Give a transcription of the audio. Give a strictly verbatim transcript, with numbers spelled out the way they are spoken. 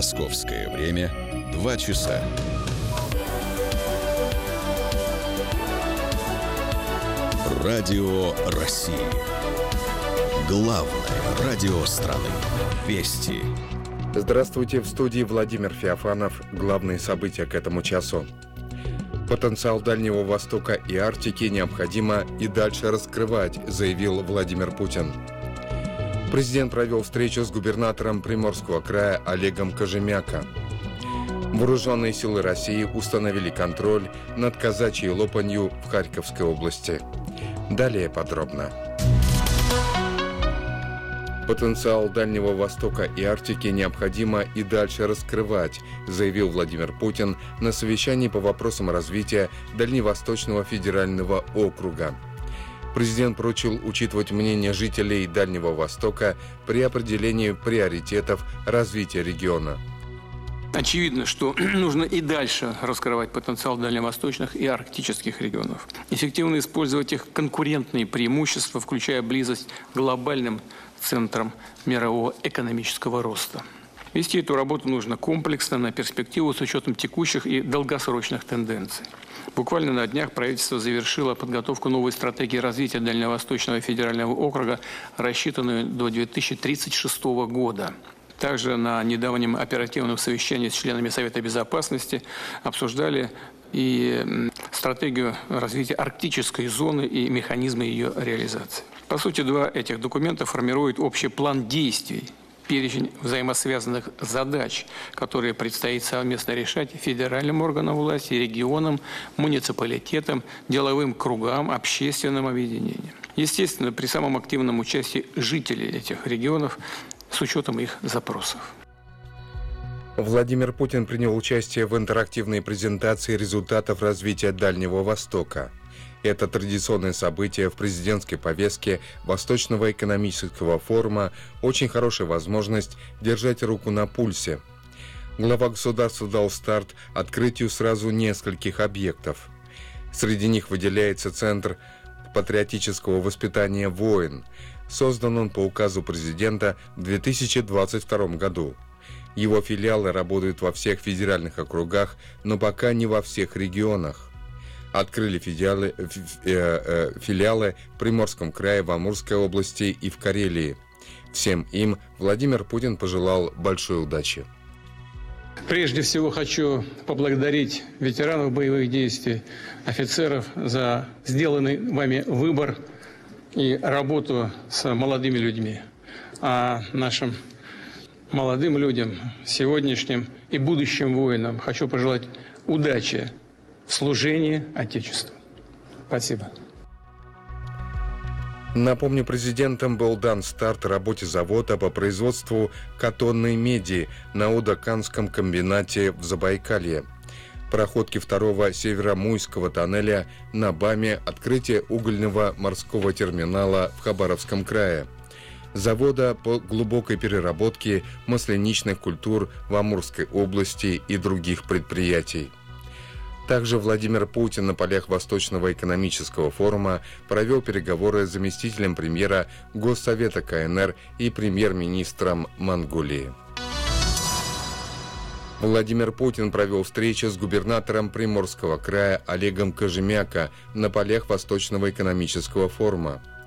Московское время два часа. Радио России. Главное радио страны. Вести. Здравствуйте, в студии Владимир Феофанов. Главные события к этому часу. Потенциал Дальнего Востока и Арктики необходимо и дальше раскрывать, заявил Владимир Путин. Президент провел встречу с губернатором Приморского края Олегом Кожемяка. Вооруженные силы России установили контроль над казачьей Лопанью в Харьковской области. Далее подробно. Потенциал Дальнего Востока и Арктики необходимо и дальше раскрывать, заявил Владимир Путин на совещании по вопросам развития Дальневосточного федерального округа. Президент поручил учитывать мнение жителей Дальнего Востока при определении приоритетов развития региона. Очевидно, что нужно и дальше раскрывать потенциал дальневосточных и арктических регионов. Эффективно использовать их конкурентные преимущества, включая близость к глобальным центрам мирового экономического роста. Вести эту работу нужно комплексно, на перспективу, с учетом текущих и долгосрочных тенденций. Буквально на днях правительство завершило подготовку новой стратегии развития Дальневосточного федерального округа, рассчитанную до две тысячи тридцать шестого года. Также на недавнем оперативном совещании с членами Совета Безопасности обсуждали и стратегию развития арктической зоны и механизмы ее реализации. По сути, два этих документа формируют общий план действий, перечень взаимосвязанных задач, которые предстоит совместно решать федеральным органам власти, регионам, муниципалитетам, деловым кругам, общественным объединениям. Естественно, при самом активном участии жителей этих регионов с учетом их запросов. Владимир Путин принял участие в интерактивной презентации результатов развития Дальнего Востока. Это традиционное событие в президентской повестке Восточного экономического форума, очень хорошая возможность держать руку на пульсе. Глава государства дал старт открытию сразу нескольких объектов. Среди них выделяется Центр патриотического воспитания «Воин». Создан он по указу президента в две тысячи двадцать втором году. Его филиалы работают во всех федеральных округах, но пока не во всех регионах. Открыли филиалы, э, э, филиалы в Приморском крае, в Амурской области и в Карелии. Всем им Владимир Путин пожелал большой удачи. Прежде всего хочу поблагодарить ветеранов боевых действий, офицеров за сделанный вами выбор и работу с молодыми людьми. А нашим молодым людям, сегодняшним и будущим воинам хочу пожелать удачи в служении Отечеству. Спасибо. Напомню, президентом был дан старт работе завода по производству катонной меди на Удаканском комбинате в Забайкалье, проходке второго Северомуйского тоннеля на БАМе, открытие угольного морского терминала в Хабаровском крае, завода по глубокой переработке масляничных культур в Амурской области и других предприятий. Также Владимир Путин на полях Восточного экономического форума провел переговоры с заместителем премьера Госсовета КНР и премьер-министром Монголии. Владимир Путин провел встречу с губернатором Приморского края Олегом Кожемяка на полях Восточного экономического форума.